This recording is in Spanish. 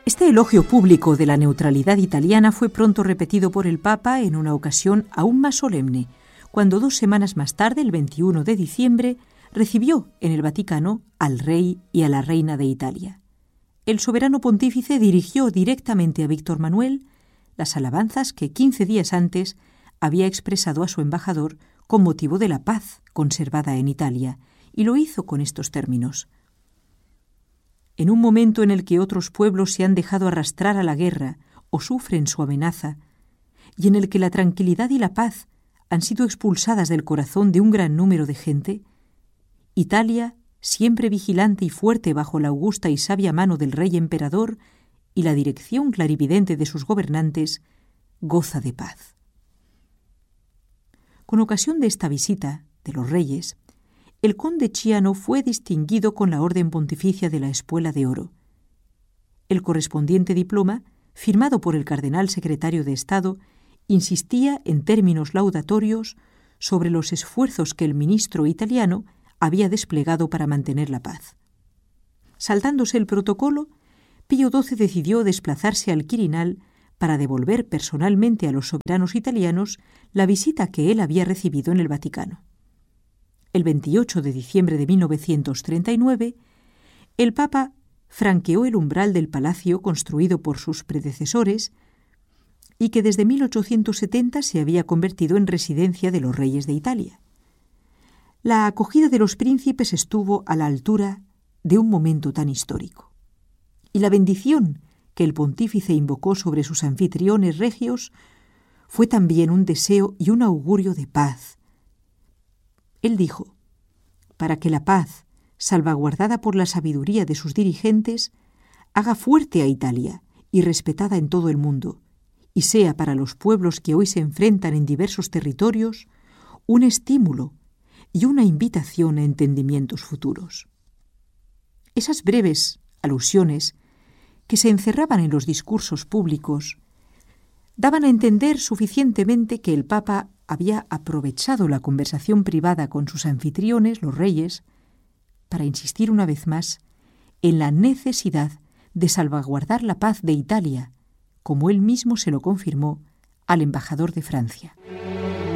Este elogio público de la neutralidad italiana fue pronto repetido por el Papa en una ocasión aún más solemne, cuando 2 semanas más tarde, el 21 de diciembre, recibió en el Vaticano al rey y a la reina de Italia. El soberano pontífice dirigió directamente a Víctor Manuel las alabanzas que 15 días antes había expresado a su embajador con motivo de la paz conservada en Italia, y lo hizo con estos términos: en un momento en el que otros pueblos se han dejado arrastrar a la guerra o sufren su amenaza, y en el que la tranquilidad y la paz han sido expulsadas del corazón de un gran número de gente, Italia, siempre vigilante y fuerte bajo la augusta y sabia mano del rey emperador y la dirección clarividente de sus gobernantes, goza de paz. Con ocasión de esta visita de los reyes, el conde Chiano fue distinguido con la Orden Pontificia de la Espuela de Oro. El correspondiente diploma, firmado por el cardenal secretario de Estado, insistía en términos laudatorios sobre los esfuerzos que el ministro italiano había desplegado para mantener la paz. Saltándose el protocolo, Pío XII decidió desplazarse al Quirinal para devolver personalmente a los soberanos italianos la visita que él había recibido en el Vaticano. El 28 de diciembre de 1939, el Papa franqueó el umbral del palacio construido por sus predecesores y que desde 1870 se había convertido en residencia de los reyes de Italia. La acogida de los príncipes estuvo a la altura de un momento tan histórico, y la bendición que el pontífice invocó sobre sus anfitriones regios fue también un deseo y un augurio de paz. Él dijo: para que la paz, salvaguardada por la sabiduría de sus dirigentes, haga fuerte a Italia y respetada en todo el mundo, y sea para los pueblos que hoy se enfrentan en diversos territorios un estímulo y una invitación a entendimientos futuros. Esas breves alusiones que se encerraban en los discursos públicos daban a entender suficientemente que el Papa había aprovechado la conversación privada con sus anfitriones, los reyes, para insistir una vez más en la necesidad de salvaguardar la paz de Italia, como él mismo se lo confirmó al embajador de Francia.